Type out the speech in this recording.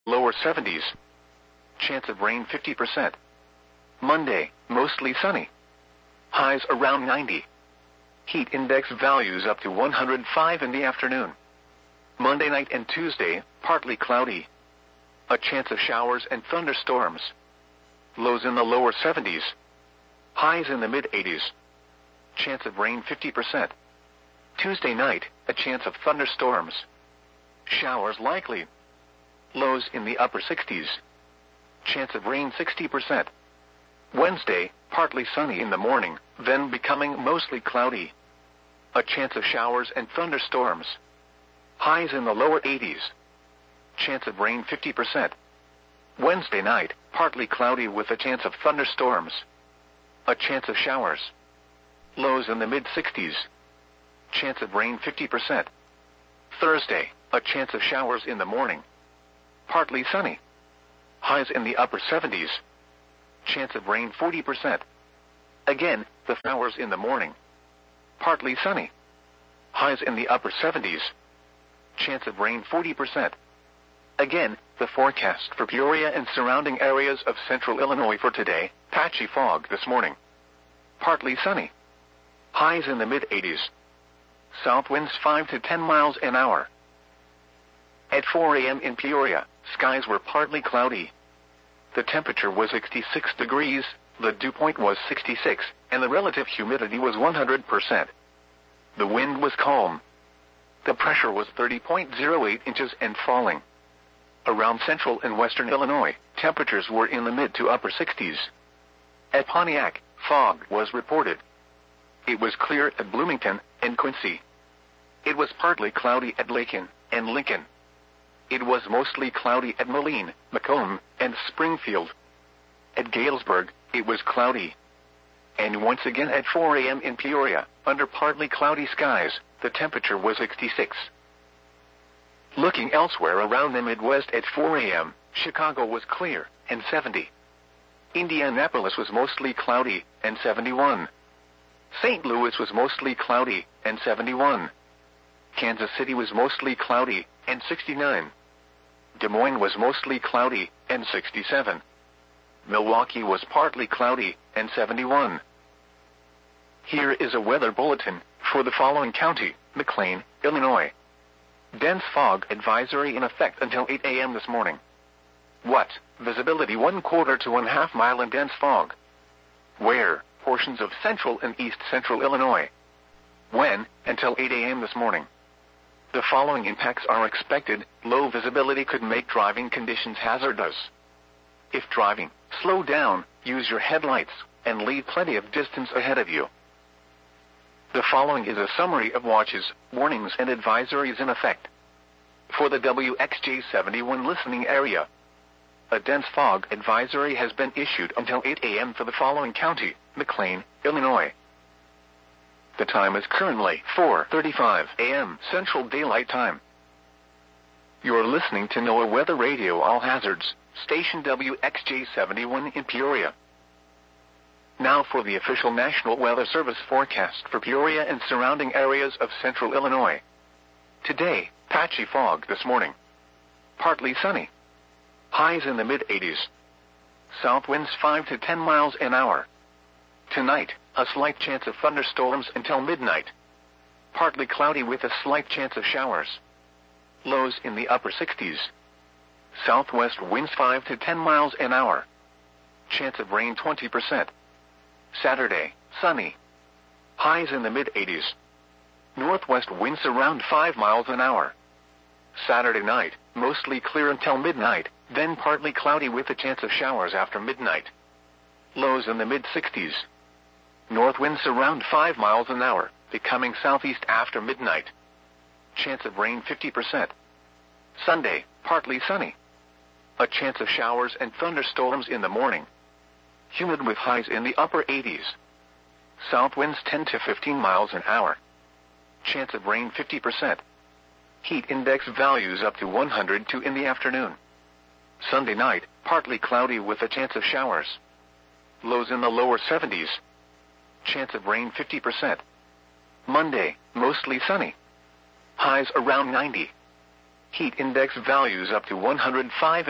lower 70s. Chance of rain 50%. Monday, mostly sunny. Highs around 90. Heat index values up to 105 in the afternoon. Monday night and Tuesday, partly cloudy. A chance of showers and thunderstorms. Lows in the lower 70s. Highs in the mid-80s. Chance of rain 50%. Tuesday night, a chance of thunderstorms. Showers likely. Lows in the upper 60s. Chance of rain 60%. Wednesday, partly sunny in the morning, then becoming mostly cloudy. A chance of showers and thunderstorms. Highs in the lower 80s. Chance of rain 50%. Wednesday night, partly cloudy with a chance of thunderstorms. A chance of showers. Lows in the mid-60s. Chance of rain 50%. Thursday, a chance of showers in the morning. Partly sunny. Highs in the upper 70s. Chance of rain 40%. Again, the showers in the morning. Partly sunny. Highs in the upper 70s. Chance of rain 40%. Again, the forecast for Peoria and surrounding areas of central Illinois for today: patchy fog this morning. Partly sunny. Highs in the mid-80s. South winds 5 to 10 miles an hour. At 4 a.m. in Peoria, skies were partly cloudy. The temperature was 66 degrees, the dew point was 66, and the relative humidity was 100%. The wind was calm. The pressure was 30.08 inches and falling. Around central and western Illinois, temperatures were in the mid to upper 60s. At Pontiac, fog was reported. It was clear at Bloomington and Quincy. It was partly cloudy at Lakin and Lincoln. It was mostly cloudy at Moline, Macomb, and Springfield. At Galesburg, it was cloudy. And once again at 4 a.m. in Peoria, under partly cloudy skies, the temperature was 66. Looking elsewhere around the Midwest at 4 a.m., Chicago was clear, and 70. Indianapolis was mostly cloudy, and 71. St. Louis was mostly cloudy, and 71. Kansas City was mostly cloudy, and 69. Des Moines was mostly cloudy, and 67. Milwaukee was partly cloudy, and 71. Here is a weather bulletin for the following county: McLean, Illinois. Dense fog advisory in effect until 8 a.m. this morning. What? Visibility 1/4 to 1/2 mile in dense fog. Where? Portions of central and east central Illinois. When? Until 8 a.m. this morning. The following impacts are expected. Low visibility could make driving conditions hazardous. If driving, slow down, use your headlights, and leave plenty of distance ahead of you. The following is a summary of watches, warnings, and advisories in effect. For the WXJ71 listening area, a dense fog advisory has been issued until 8 a.m. for the following county: McLean, Illinois. The time is currently 4:35 a.m. Central Daylight Time. You're listening to NOAA Weather Radio All Hazards, station WXJ71 in Peoria. Now for the official National Weather Service forecast for Peoria and surrounding areas of central Illinois. Today, patchy fog this morning. Partly sunny. Highs in the mid-80s. South winds 5 to 10 miles an hour. Tonight, a slight chance of thunderstorms until midnight. Partly cloudy with a slight chance of showers. Lows in the upper 60s. Southwest winds 5 to 10 miles an hour. Chance of rain 20%. Saturday, sunny. Highs in the mid-80s. Northwest winds around 5 miles an hour. Saturday night, mostly clear until midnight, then partly cloudy with a chance of showers after midnight. Lows in the mid-60s. North winds around 5 miles an hour, becoming southeast after midnight. Chance of rain 50%. Sunday, partly sunny. A chance of showers and thunderstorms in the morning. Humid with highs in the upper 80s. South winds 10 to 15 miles an hour. Chance of rain 50%. Heat index values up to 102 in the afternoon. Sunday night, partly cloudy with a chance of showers. Lows in the lower 70s. Chance of rain 50%. Monday, mostly sunny. Highs around 90. Heat index values up to 105